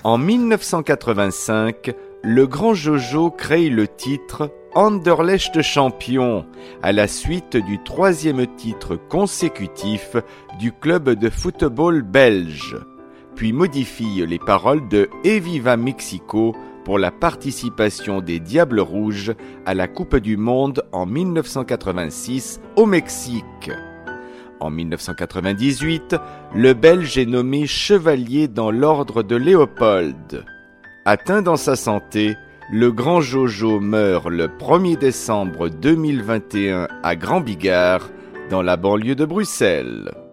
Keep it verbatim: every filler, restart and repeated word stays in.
En mille neuf cent quatre-vingt-cinq, le grand Jojo crée le titre Anderlecht champion, à la suite du troisième titre consécutif du club de football belge, puis modifie les paroles de Et Viva Mexico pour la participation des Diables Rouges à la Coupe du Monde en mille neuf cent quatre-vingt-six au Mexique. En mille neuf cent quatre-vingt-dix-huit, le Belge est nommé chevalier dans l'ordre de Léopold. Atteint dans sa santé, le grand Jojo meurt le premier décembre deux mille vingt et un à Grand Bigard, dans la banlieue de Bruxelles.